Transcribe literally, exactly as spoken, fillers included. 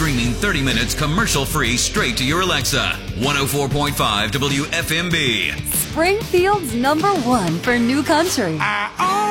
streaming thirty minutes commercial-free straight to your Alexa. one oh four point five W F M B. Springfield's number one for new country. I